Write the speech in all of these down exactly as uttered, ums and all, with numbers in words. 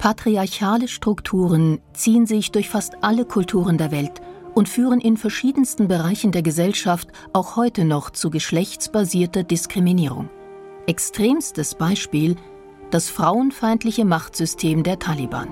Patriarchale Strukturen ziehen sich durch fast alle Kulturen der Welt und führen in verschiedensten Bereichen der Gesellschaft auch heute noch zu geschlechtsbasierter Diskriminierung. Extremstes Beispiel: das frauenfeindliche Machtsystem der Taliban.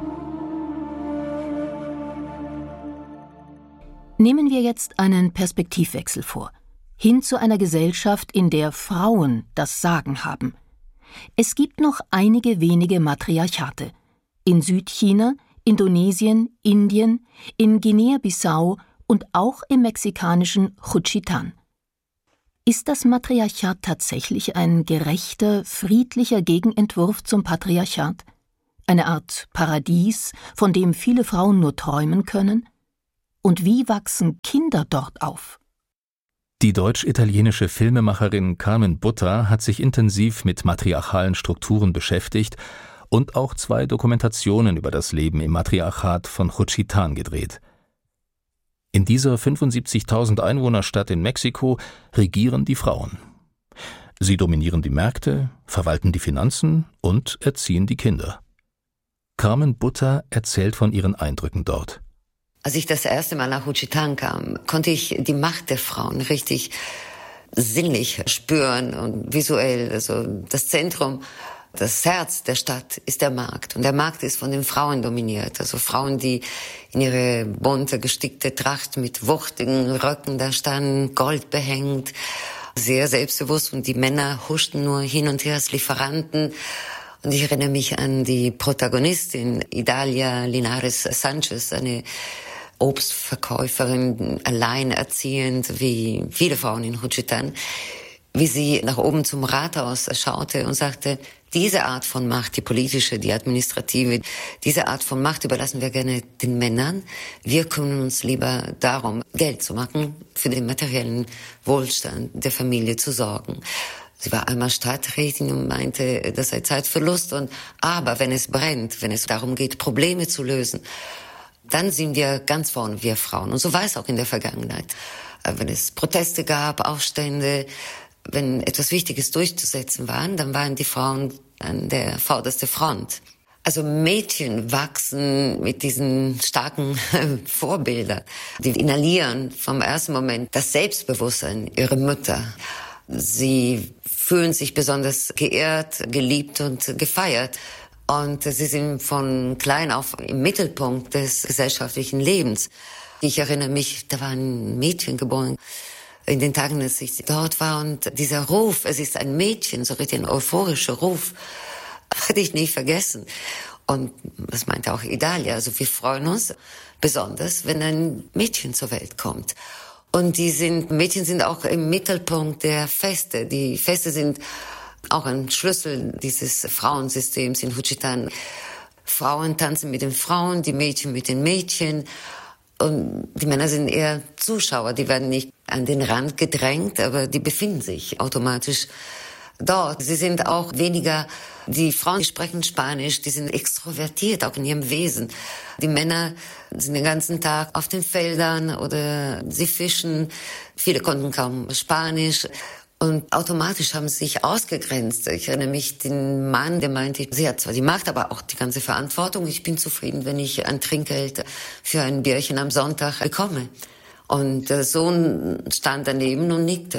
Nehmen wir jetzt einen Perspektivwechsel vor, hin zu einer Gesellschaft, in der Frauen das Sagen haben. Es gibt noch einige wenige Matriarchate. In Südchina, Indonesien, Indien, in Guinea-Bissau und auch im mexikanischen Juchitán. Ist das Matriarchat tatsächlich ein gerechter, friedlicher Gegenentwurf zum Patriarchat? Eine Art Paradies, von dem viele Frauen nur träumen können? Und wie wachsen Kinder dort auf? Die deutsch-italienische Filmemacherin Carmen Butter hat sich intensiv mit matriarchalen Strukturen beschäftigt und auch zwei Dokumentationen über das Leben im Matriarchat von Juchitán gedreht. In dieser fünfundsiebzigtausend Einwohnerstadt in Mexiko regieren die Frauen. Sie dominieren die Märkte, verwalten die Finanzen und erziehen die Kinder. Carmen Butter erzählt von ihren Eindrücken dort. Als ich das erste Mal nach Juchitán kam, konnte ich die Macht der Frauen richtig sinnlich spüren und visuell. Also das Zentrum, das Herz der Stadt ist der Markt. Und der Markt ist von den Frauen dominiert. Also Frauen, die in ihre bunte, gestickte Tracht mit wuchtigen Röcken da standen, Gold behängt, sehr selbstbewusst. Und die Männer huschten nur hin und her als Lieferanten. Und ich erinnere mich an die Protagonistin, Idalia Linares Sanchez, eine Obstverkäuferin, alleinerziehend wie viele Frauen in Juchitán, wie sie nach oben zum Rathaus schaute und sagte, diese Art von Macht, die politische, die administrative, diese Art von Macht überlassen wir gerne den Männern. Wir kümmern uns lieber darum, Geld zu machen, für den materiellen Wohlstand der Familie zu sorgen. Sie war einmal Stadträtin und meinte, das sei Zeitverlust. Und aber wenn es brennt, wenn es darum geht, Probleme zu lösen, dann sind wir ganz vorne, wir Frauen. Und so war es auch in der Vergangenheit. Wenn es Proteste gab, Aufstände, wenn etwas Wichtiges durchzusetzen war, dann waren die Frauen an der vordersten Front. Also Mädchen wachsen mit diesen starken Vorbildern. Die inhalieren vom ersten Moment das Selbstbewusstsein ihrer Mütter. Sie fühlen sich besonders geehrt, geliebt und gefeiert. Und sie sind von klein auf im Mittelpunkt des gesellschaftlichen Lebens. Ich erinnere mich, da war ein Mädchen geboren, in den Tagen, als ich dort war. Und dieser Ruf, es ist ein Mädchen, so richtig ein euphorischer Ruf, hatte ich nie vergessen. Und das meinte auch Idalia. Also wir freuen uns besonders, wenn ein Mädchen zur Welt kommt. Und die sind, Mädchen sind auch im Mittelpunkt der Feste. Die Feste sind auch ein Schlüssel dieses Frauensystems in Juchitán. Frauen tanzen mit den Frauen, die Mädchen mit den Mädchen. Und die Männer sind eher Zuschauer, die werden nicht an den Rand gedrängt, aber die befinden sich automatisch dort. Sie sind auch weniger, die Frauen, die sprechen Spanisch, die sind extrovertiert, auch in ihrem Wesen. Die Männer sind den ganzen Tag auf den Feldern oder sie fischen. Viele konnten kaum Spanisch. Und automatisch haben sie sich ausgegrenzt. Ich erinnere mich, den Mann, der meinte, sie hat zwar die Macht, aber auch die ganze Verantwortung. Ich bin zufrieden, wenn ich ein Trinkgeld für ein Bierchen am Sonntag bekomme. Und der Sohn stand daneben und nickte.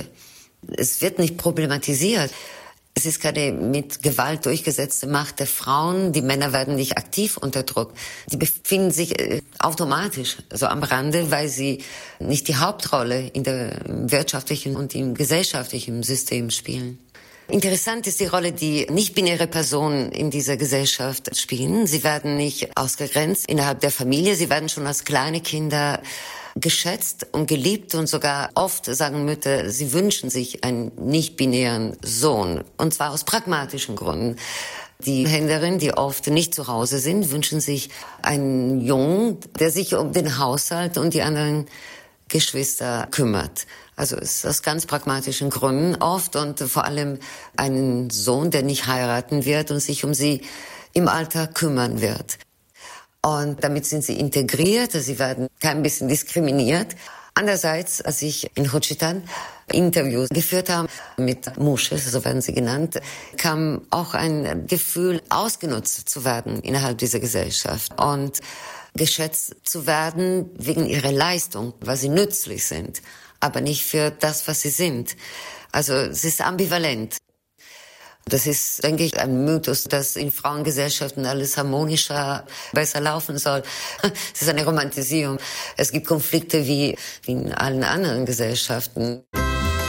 Es wird nicht problematisiert. Es ist keine mit Gewalt durchgesetzte Macht der Frauen. Die Männer werden nicht aktiv unterdrückt. Sie befinden sich äh, automatisch so am Rande, weil sie nicht die Hauptrolle in der wirtschaftlichen und im gesellschaftlichen System spielen. Interessant ist die Rolle, die nicht-binäre Personen in dieser Gesellschaft spielen. Sie werden nicht ausgegrenzt innerhalb der Familie. Sie werden schon als kleine Kinder geschätzt und geliebt und sogar oft sagen Mütter, sie wünschen sich einen nicht-binären Sohn. Und zwar aus pragmatischen Gründen. Die Händlerin, die oft nicht zu Hause sind, wünschen sich einen Jungen, der sich um den Haushalt und die anderen Geschwister kümmert. Also es ist aus ganz pragmatischen Gründen oft und vor allem einen Sohn, der nicht heiraten wird und sich um sie im Alter kümmern wird. Und damit sind sie integriert, sie werden kein bisschen diskriminiert. Andererseits, als ich in Juchitán Interviews geführt habe mit Mushes, so werden sie genannt, kam auch ein Gefühl, ausgenutzt zu werden innerhalb dieser Gesellschaft und geschätzt zu werden wegen ihrer Leistung, weil sie nützlich sind, aber nicht für das, was sie sind. Also es ist ambivalent. Das ist, denke ich, ein Mythos, dass in Frauengesellschaften alles harmonischer, besser laufen soll. Es ist eine Romantisierung. Es gibt Konflikte wie, wie in allen anderen Gesellschaften.